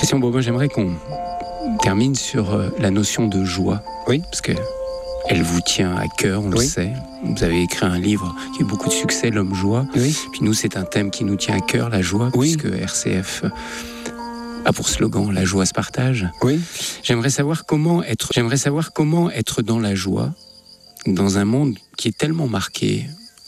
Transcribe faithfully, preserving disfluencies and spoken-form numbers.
Christian Bourbon, j'aimerais qu'on termine sur la notion de joie. Oui. Parce que elle vous tient à cœur, on oui. le sait. Vous avez écrit un livre qui a eu beaucoup de succès, L'Homme Joie. Oui. Puis nous, c'est un thème qui nous tient à cœur, la joie, oui. puisque R C F a pour slogan « La joie se partage ». Oui. J'aimerais savoir comment être, j'aimerais savoir comment être dans la joie, dans un monde qui est tellement marqué